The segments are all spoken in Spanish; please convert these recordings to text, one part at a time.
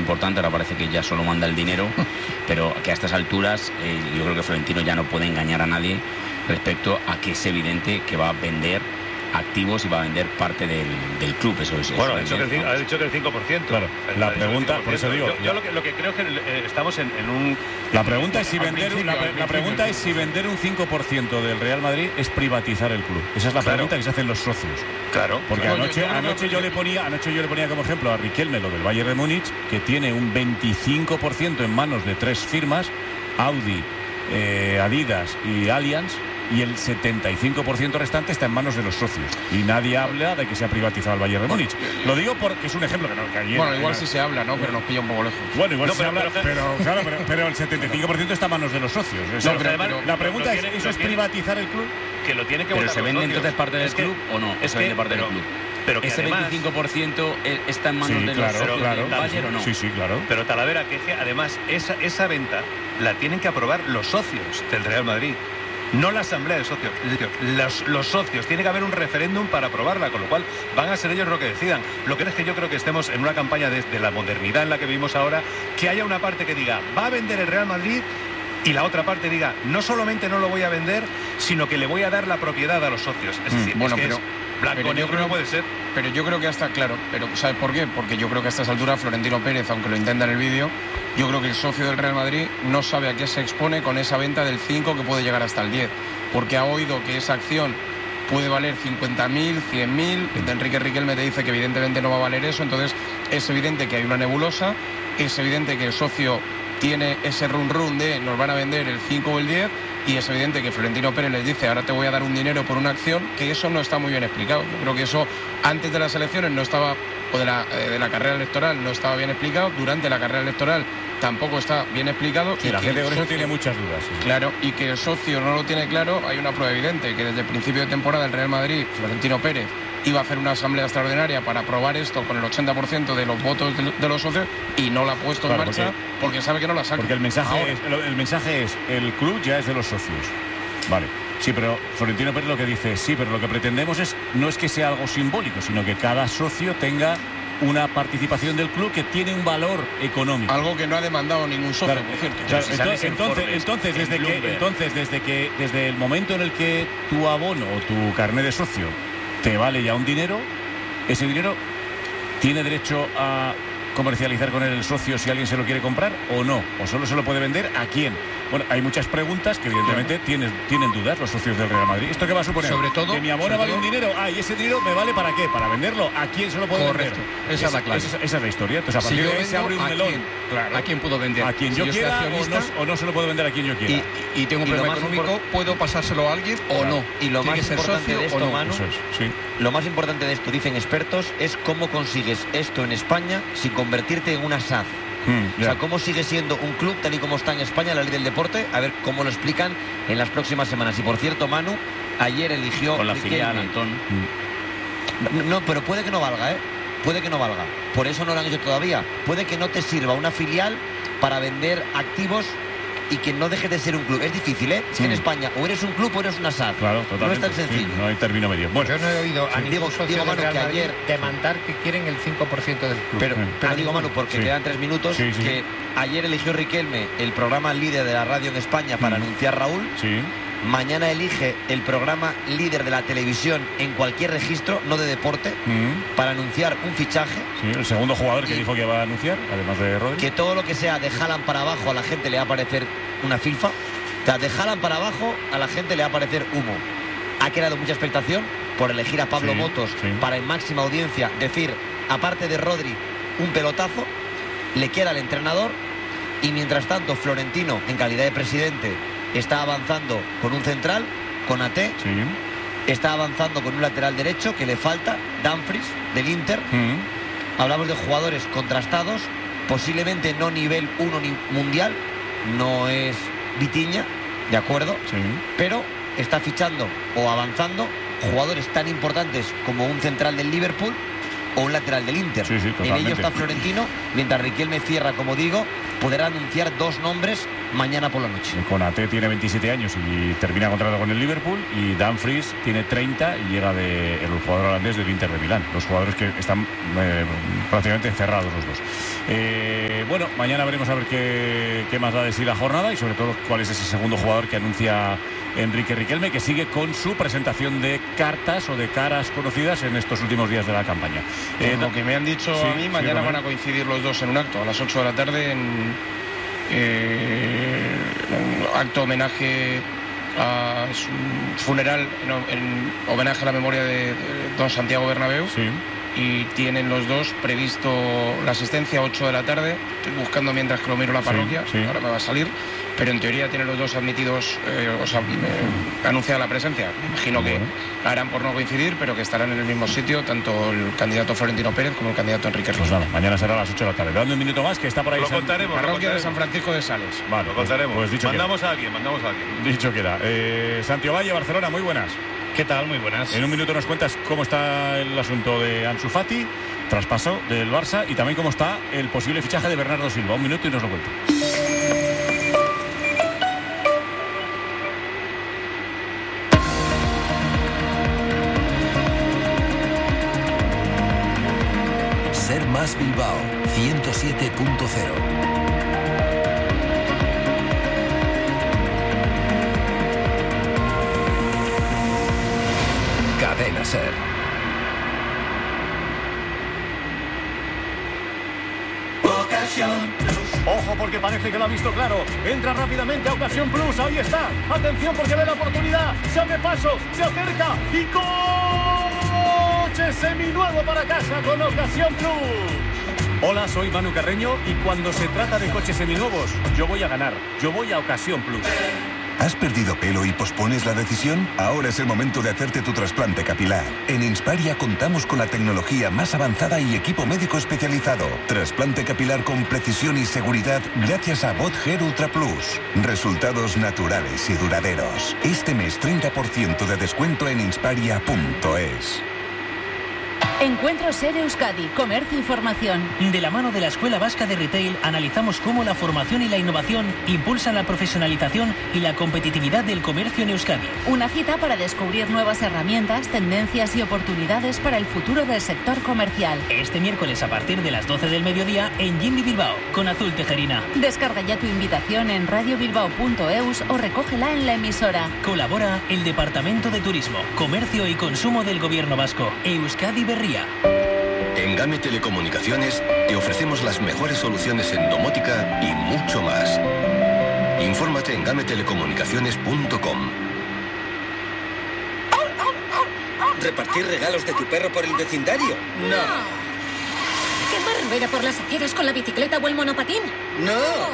importante, ahora parece que ya solo manda el dinero, pero que a estas alturas yo creo que Florentino ya no puede engañar a nadie respecto a que es evidente que va a vender activos y va a vender parte del club. Eso es. Bueno, ha dicho que el 5%. Claro, la pregunta, por eso digo. Yo lo que creo es que estamos en un. La pregunta es si vender un 5% del Real Madrid es privatizar el club. Esa es la pregunta que se hacen los socios. Claro. Porque anoche yo le ponía como ejemplo a Riquelme lo del Bayern de Múnich, que tiene un 25% en manos de 3 firmas, Audi, Adidas y Allianz, y el 75% restante está en manos de los socios. Y nadie habla de que se ha privatizado el Bayern de Múnich. Lo digo porque es un ejemplo que ayer... Bueno, igual sí se habla, ¿no? Pero nos pilla un poco lejos. Bueno, igual se habla, pero el 75% está en manos de los socios. La pregunta es, ¿eso es privatizar el club? Que lo tiene que ¿Pero votar se vende los entonces parte del club o no? Es se vende parte del club. Pero que ese además, 25% está en manos de los socios del Bayern o no. Sí, claro. Pero Talavera, que además esa venta la tienen que aprobar los socios del Real Madrid. No la asamblea de socios, los socios. Tiene que haber un referéndum para aprobarla, con lo cual van a ser ellos los que decidan. Lo que es que yo creo que estemos en una campaña de la modernidad en la que vivimos ahora, que haya una parte que diga, va a vender el Real Madrid, y la otra parte diga, no solamente no lo voy a vender, sino que le voy a dar la propiedad a los socios. Es decir, bueno, es blanco negro no puede ser. Pero yo creo que hasta, claro, pero ¿sabes por qué? Porque yo creo que a estas alturas Florentino Pérez, aunque lo intenta en el vídeo, yo creo que el socio del Real Madrid no sabe a qué se expone con esa venta del 5 que puede llegar hasta el 10, porque ha oído que esa acción puede valer 50.000, 100.000, Enrique Riquelme te dice que evidentemente no va a valer eso, entonces es evidente que hay una nebulosa, es evidente que el socio tiene ese run de nos van a vender el 5 o el 10, y es evidente que Florentino Pérez les dice ahora te voy a dar un dinero por una acción, que eso no está muy bien explicado. Yo creo que eso antes de las elecciones no estaba, o de la carrera electoral no estaba bien explicado, durante la carrera electoral tampoco está bien explicado. Y la gente con eso tiene muchas dudas. Sí. Claro, y que el socio no lo tiene claro, hay una prueba evidente, que desde el principio de temporada el Real Madrid, Florentino Pérez, iba a hacer una asamblea extraordinaria para aprobar esto con el 80% de los votos de los socios, y no la ha puesto en marcha porque sabe que no la saca. Porque el mensaje es el club ya es de los socios. Vale. Sí, pero Florentino Pérez lo que dice es, sí, pero lo que pretendemos no es que sea algo simbólico, sino que cada socio tenga una participación del club que tiene un valor económico. Algo que no ha demandado ningún socio, por cierto. Entonces, desde el momento en el que tu abono o tu carnet de socio te vale ya un dinero, ese dinero tiene derecho a comercializar con el socio si alguien se lo quiere comprar o no, o solo se lo puede vender a quién. Bueno, hay muchas preguntas que evidentemente tienen dudas los socios del Real Madrid. ¿Esto qué va a suponer? Sobre todo, que mi abono vale un dinero, y ese dinero me vale ¿para qué? Para venderlo. ¿A quién se lo puede vender? Esa es la clave. Esa es la historia. Entonces a partir de ahí se abre un melón. Claro. ¿A quién puedo vender? A quien yo quiera o no se lo puedo vender a quien yo quiera. Y tengo un problema económico, ¿puedo pasárselo a alguien o no? Y lo más importante de esto, Manu, lo más importante de esto, dicen expertos, es cómo consigues esto en España sin convertirte en una SAD. O sea, cómo sigue siendo un club tal y como está en España, la ley del deporte, a ver cómo lo explican en las próximas semanas. Y por cierto, Manu, ayer eligió con la filial, Antón. No, pero puede que no valga, puede que no valga. Por eso no lo han hecho todavía. Puede que no te sirva una filial para vender activos y que no deje de ser un club. Es difícil, Es que en España o eres un club o eres una SAD. Claro, totalmente. No es tan sencillo. Sí, no hay término medio. Bueno, yo no he oído a ningún socio del Real Madrid ayer demandar que quieren el 5% del club. Pero digo, Manu, porque quedan 3 minutos, que ayer eligió Riquelme el programa líder de la radio en España para anunciar Raúl. Sí. Mañana elige el programa líder de la televisión en cualquier registro, no de deporte, para anunciar un fichaje. Sí, el segundo jugador que dijo que va a anunciar, además de Rodri. Que todo lo que sea de Haaland para abajo a la gente le va a parecer una filfa. O sea, de Haaland para abajo a la gente le va a parecer humo. Ha creado mucha expectación por elegir a Pablo Motos para en máxima audiencia decir, aparte de Rodri, un pelotazo. Le queda al entrenador, y mientras tanto Florentino, en calidad de presidente, está avanzando con un central, con AT, está avanzando con un lateral derecho que le falta, Dumfries, del Inter. Hablamos de jugadores contrastados, posiblemente no nivel 1 ni mundial, no es Vitinha, ¿de acuerdo? Pero está fichando o avanzando jugadores tan importantes como un central del Liverpool o un lateral del Inter. En ello está Florentino, mientras Riquelme cierra, como digo, podrá anunciar 2 nombres mañana por la noche. Konaté tiene 27 años y termina contrato con el Liverpool, y Dumfries tiene 30 y llega el jugador holandés del Inter de Milán. Los jugadores que están prácticamente cerrados los dos. Bueno, mañana veremos a ver qué más da de sí la jornada y sobre todo cuál es ese segundo jugador que anuncia Enrique Riquelme, que sigue con su presentación de cartas o de caras conocidas en estos últimos días de la campaña. Lo que me han dicho a mí, mañana van a coincidir los dos en un acto, a las 8 de la tarde, en un acto homenaje a su funeral, en homenaje a la memoria de don Santiago Bernabéu. Sí. Y tienen los dos previsto la asistencia a 8 de la tarde. Estoy buscando mientras que lo miro la parroquia, ahora me va a salir. Pero en teoría tienen los dos admitidos, anunciada la presencia. Me imagino que la harán por no coincidir, pero que estarán en el mismo sitio, tanto el candidato Florentino Pérez como el candidato Enrique Riquelme. Pues nada, mañana será a las 8 de la tarde. Dando un minuto más, que está por ahí. Lo contaremos. Parroquia de San Francisco de Sales. Vale, lo contaremos. Pues dicho mandamos a alguien. Dicho queda. Santiago Valle, Barcelona, muy buenas. ¿Qué tal? Muy buenas. En un minuto nos cuentas cómo está el asunto de Ansu Fati, traspaso del Barça, y también cómo está el posible fichaje de Bernardo Silva. Un minuto y nos lo cuento. Ser Más Bilbao 107.0. Cadena Ser. Ojo, porque parece que lo ha visto claro. Entra rápidamente a Ocasión Plus. Ahí está. Atención, porque ve la oportunidad. Se abre paso, se acerca y coche seminuevo para casa con Ocasión Plus. Hola, soy Manu Carreño y cuando se trata de coches seminuevos, yo voy a ganar. Yo voy a Ocasión Plus. ¿Has perdido pelo y pospones la decisión? Ahora es el momento de hacerte tu trasplante capilar. En Insparia contamos con la tecnología más avanzada y equipo médico especializado. Trasplante capilar con precisión y seguridad gracias a BotHair Ultra Plus. Resultados naturales y duraderos. Este mes 30% de descuento en insparia.es. Encuentro Ser Euskadi, comercio y formación. De la mano de la Escuela Vasca de Retail analizamos cómo la formación y la innovación impulsan la profesionalización y la competitividad del comercio en Euskadi. Una cita para descubrir nuevas herramientas, tendencias y oportunidades para el futuro del sector comercial. Este miércoles a partir de las 12 del mediodía en Jimmy Bilbao, con Azul Tejerina. Descarga ya tu invitación en radiobilbao.eus o recógela en la emisora. Colabora el Departamento de Turismo, Comercio y Consumo del Gobierno Vasco. Euskadi Berria. En Game Telecomunicaciones te ofrecemos las mejores soluciones en domótica y mucho más. Infórmate en gametelecomunicaciones.com. ¿Repartir regalos de tu perro por el vecindario? No. ¿Quemar rueda por las aceras con la bicicleta o el monopatín? No.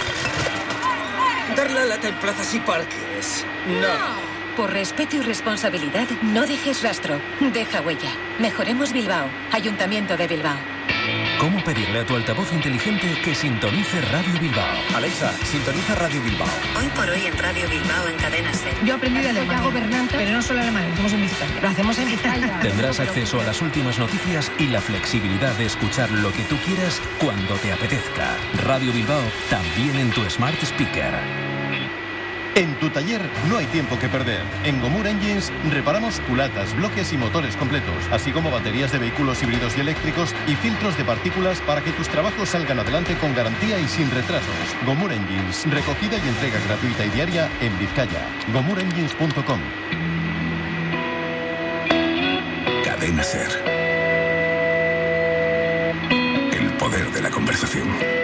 Dar la lata en plazas y parques. No. Por respeto y responsabilidad, no dejes rastro. Deja huella. Mejoremos Bilbao. Ayuntamiento de Bilbao. ¿Cómo pedirle a tu altavoz inteligente que sintonice Radio Bilbao? Alexa, sintoniza Radio Bilbao. Hoy por hoy en Radio Bilbao en Cadena Ser. Yo aprendí de alemán, pero no solo alemán, lo hacemos en Vizcaya. Lo hacemos en Vizcaya. Tendrás acceso a las últimas noticias y la flexibilidad de escuchar lo que tú quieras cuando te apetezca. Radio Bilbao, también en tu Smart Speaker. En tu taller no hay tiempo que perder. En Gomur Engines reparamos culatas, bloques y motores completos, así como baterías de vehículos híbridos y eléctricos y filtros de partículas para que tus trabajos salgan adelante con garantía y sin retrasos. Gomur Engines, recogida y entrega gratuita y diaria en Vizcaya. GomurEngines.com. Cadena Ser. El poder de la conversación.